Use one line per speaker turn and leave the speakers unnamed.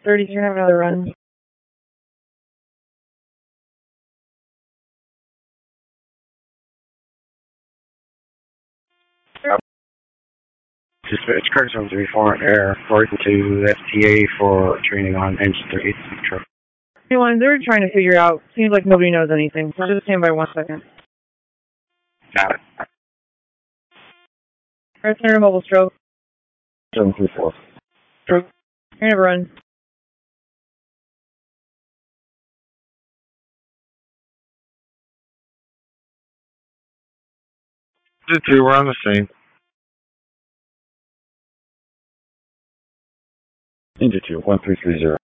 30, you're gonna have another run.
Dispatch car 734 air, reporting to FTA for training on engine 38 truck.
They're trying to figure out. Seems like nobody knows anything. So just stand by 1 second.
Got it.
Alright, Center Mobile Stroke.
734.
Stroke. You're gonna have a run.
2, we're on the same. Ninja 2, 1330.